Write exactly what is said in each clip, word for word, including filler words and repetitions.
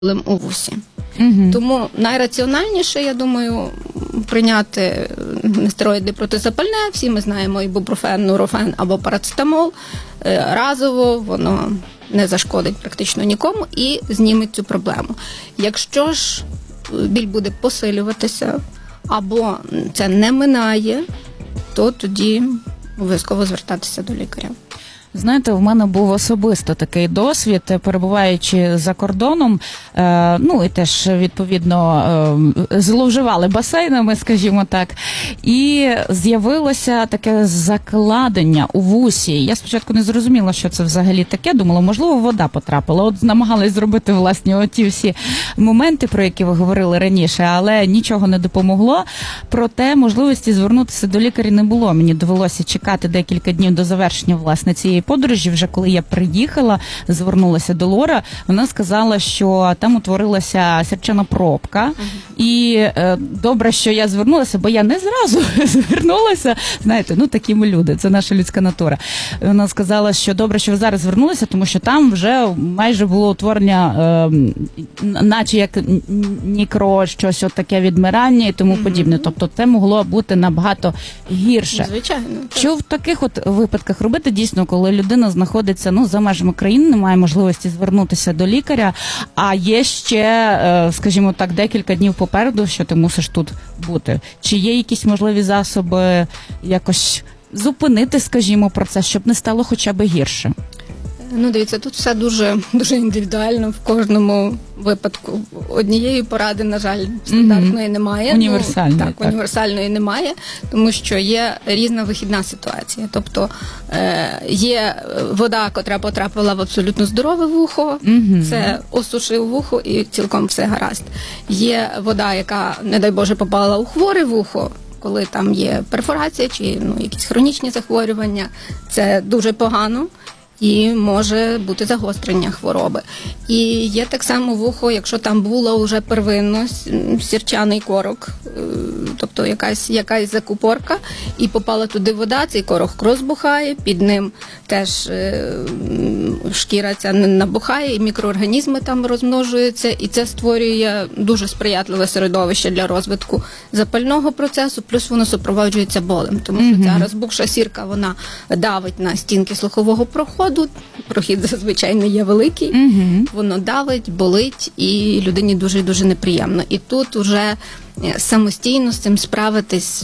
у вусі. Угу. Тому найраціональніше, я думаю, прийняти нестероїди протизапальне. Всі ми знаємо ібупрофен, нурофен або парацетамол. Разово воно не зашкодить практично нікому і зніметь цю проблему. Якщо ж біль буде посилюватися або це не минає, то тоді обов'язково звертатися до лікаря. Знаєте, в мене був особисто такий досвід, перебуваючи за кордоном, е, ну і теж, відповідно, е, зловживали басейнами, скажімо так, і з'явилося таке закладення у вусі. Я спочатку не зрозуміла, що це взагалі таке, думала, можливо, вода потрапила. От намагалась зробити, власне, оті всі моменти, про які ви говорили раніше, але нічого не допомогло. Проте можливості звернутися до лікаря не було. Мені довелося чекати декілька днів до завершення, власне, цієї подорожі. Вже коли я приїхала, звернулася до Лора, вона сказала, що там утворилася серчана пробка. Uh-huh. І е, добре, що я звернулася, бо я не зразу звернулася. Знаєте, ну такі ми люди, це наша людська натура. Вона сказала, що добре, що ви зараз звернулися, тому що там вже майже було утворення, е, наче як нікро, щось от таке відмирання і тому uh-huh. подібне. Тобто це могло бути набагато гірше. Звичайно. Так. Що в таких от випадках робити дійсно, коли людина знаходиться, ну, за межами країни, немає можливості звернутися до лікаря, а є ще, скажімо так, декілька днів попереду, що ти мусиш тут бути? Чи є якісь можливі засоби якось зупинити, скажімо, процес, щоб не стало хоча б гірше? Ну, дивіться, тут все дуже, дуже індивідуально, в кожному випадку. Однієї поради, на жаль, стандартної mm-hmm. немає. Універсальної. Ну, так, так, універсальної немає, тому що є різна вихідна ситуація. Тобто е, є вода, котра потрапила в абсолютно здорове вухо, mm-hmm. це осушив вухо і цілком все гаразд. Є вода, яка, не дай Боже, попала у хворе вухо, коли там є перфорація чи ну, якісь хронічні захворювання, це дуже погано. І може бути загострення хвороби. І є так само вухо, якщо там була вже первинно сірчаний корок, тобто якась, якась закупорка, і попала туди вода, цей корок розбухає, під ним теж шкіра ця набухає, і мікроорганізми там розмножуються, і це створює дуже сприятливе середовище для розвитку запального процесу, плюс воно супроводжується болем, тому що mm-hmm. ця розбухша сірка, вона давить на стінки слухового проходу, прохід зазвичай не є великий, угу. воно давить, болить, і людині дуже-дуже неприємно. І тут уже самостійно з цим справитись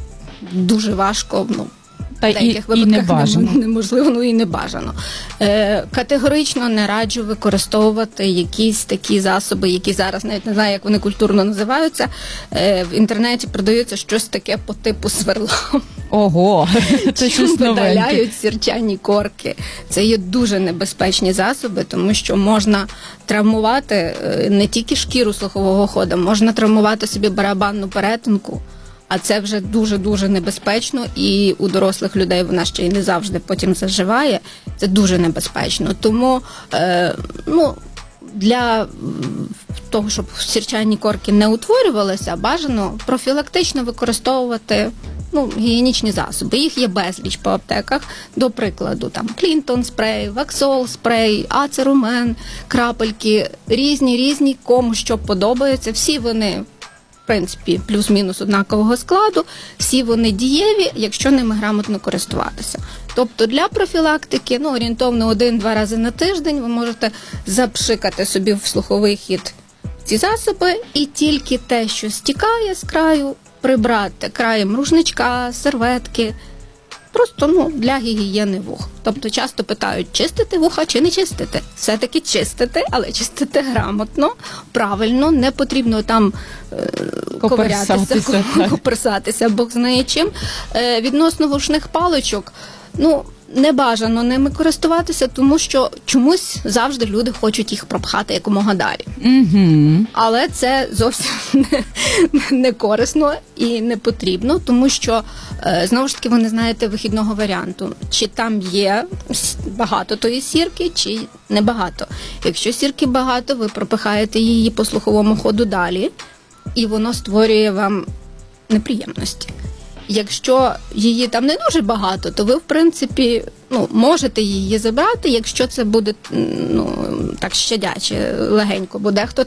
дуже важко, ну, Та в деяких і, випадках і неможливо, ну і не бажано. Е, категорично не раджу використовувати якісь такі засоби, які зараз, навіть не знаю, як вони культурно називаються, е, в інтернеті продаються щось таке по типу сверла. Ого, це щось новеньке. Видаляють сірчані корки. Це є дуже небезпечні засоби, тому що можна травмувати не тільки шкіру слухового ходу, можна травмувати собі барабанну перетинку. А це вже дуже-дуже небезпечно, і у дорослих людей вона ще й не завжди потім заживає. Це дуже небезпечно. Тому, е, ну, для того, щоб сірчані корки не утворювалися, бажано профілактично використовувати ну, гігієнічні засоби. Їх є безліч по аптеках. До прикладу, там Клінтон спрей, Ваксол спрей, Ацерумен, крапельки, різні-різні, кому що подобається. Всі вони, в принципі, плюс-мінус однакового складу, всі вони дієві, якщо ними грамотно користуватися. Тобто для профілактики, ну, орієнтовно один-два рази на тиждень ви можете запшикати собі в слуховий хід ці засоби і тільки те, що стікає з краю, прибрати краєм рушничка, серветки, просто ну, для гігієни вух. Тобто часто питають, чистити вуха чи не чистити. Все-таки чистити, але чистити грамотно, правильно, не потрібно там е, ковирятися, коперсатися, бог знає чим. Е, відносно вушних паличок, ну, не бажано ними користуватися, тому що чомусь завжди люди хочуть їх пропхати якомога далі. Mm-hmm. Але це зовсім не, не корисно і не потрібно, тому що, знову ж таки, ви не знаєте вихідного варіанту. Чи там є багато тої сірки, чи небагато. Якщо сірки багато, ви пропихаєте її по слуховому ходу далі, і воно створює вам неприємності. Якщо її там не дуже багато, то ви, в принципі, ну, можете її забрати, якщо це буде, ну, так щадяче, легенько, бо дехто